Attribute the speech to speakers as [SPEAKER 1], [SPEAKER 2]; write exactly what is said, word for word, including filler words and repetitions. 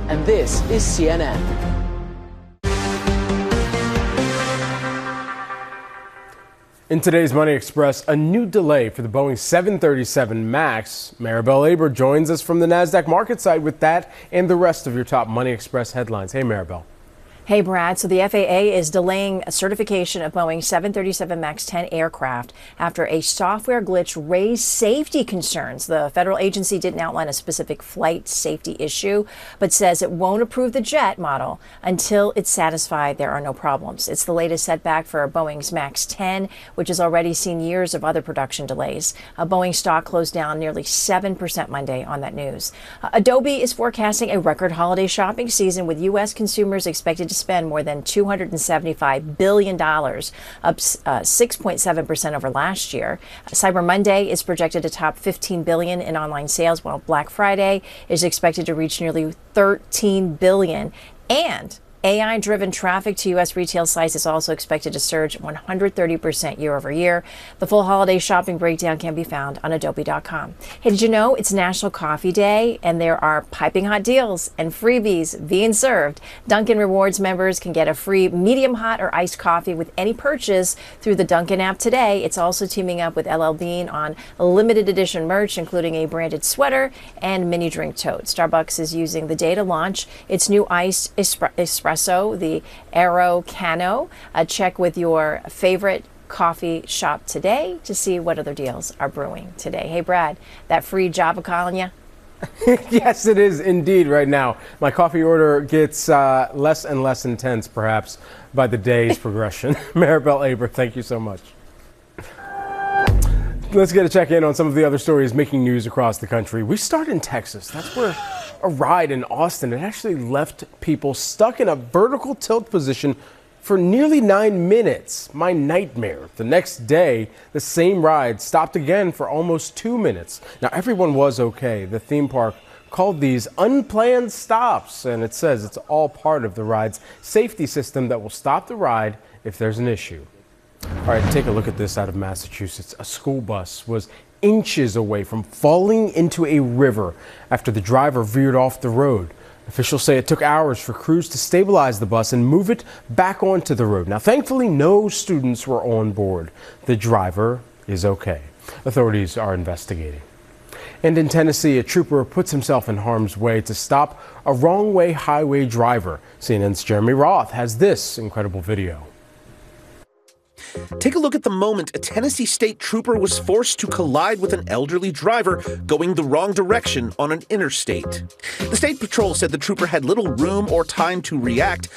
[SPEAKER 1] and this is C N N. In today's Money Express, a new delay for the Boeing seven thirty-seven MAX. Maribel Aber joins us from the NASDAQ market site with that and the rest of your top Money Express headlines. Hey, Maribel.
[SPEAKER 2] Hey, Brad. So the F A A is delaying a certification of Boeing seven thirty-seven MAX ten aircraft after a software glitch raised safety concerns. The federal agency didn't outline a specific flight safety issue, but says it won't approve the jet model until it's satisfied there are no problems. It's the latest setback for Boeing's MAX ten, which has already seen years of other production delays. Uh, Boeing stock closed down nearly seven percent Monday on that news. Uh, Adobe is forecasting a record holiday shopping season with U S consumers expected to spend more than two hundred seventy-five billion dollars, up uh, six point seven percent over last year. Cyber Monday is projected to top fifteen billion dollars in online sales, while Black Friday is expected to reach nearly thirteen billion dollars. And A I-driven traffic to U S retail sites is also expected to surge one hundred thirty percent year over year. The full holiday shopping breakdown can be found on adobe dot com. Hey, did you know it's National Coffee Day and there are piping hot deals and freebies being served? Dunkin' Rewards members can get a free medium hot or iced coffee with any purchase through the Dunkin' app today. It's also teaming up with L L Bean on limited edition merch, including a branded sweater and mini drink tote. Starbucks is using the day to launch its new iced espre- espresso espresso, the Aero Cano. Uh, check with your favorite coffee shop today to see what other deals are brewing today. Hey, Brad, that free Java calling you?
[SPEAKER 3] Yes, it is indeed right now. My coffee order gets uh, less and less intense, perhaps, by the day's progression. Maribel Aber, thank you so much. Let's get a check in on some of the other stories making news across the country. We start in Texas. That's where a ride in Austin, it actually left people stuck in a vertical tilt position for nearly nine minutes. My nightmare. The next day, the same ride stopped again for almost two minutes. Now, everyone was okay. The theme park called these unplanned stops, and it says it's all part of the ride's safety system that will stop the ride if there's an issue. All right, take a look at this out of Massachusetts. A school bus was inches away from falling into a river after the driver veered off the road. Officials say it took hours for crews to stabilize the bus and move it back onto the road. Now, thankfully, no students were on board. The driver is okay. Authorities are investigating. And in Tennessee, a trooper puts himself in harm's way to stop a wrong-way highway driver. C N N's Jeremy Roth has this incredible video.
[SPEAKER 4] Take a look at the moment a Tennessee state trooper was forced to collide with an elderly driver going the wrong direction on an interstate. The state patrol said the trooper had little room or time to react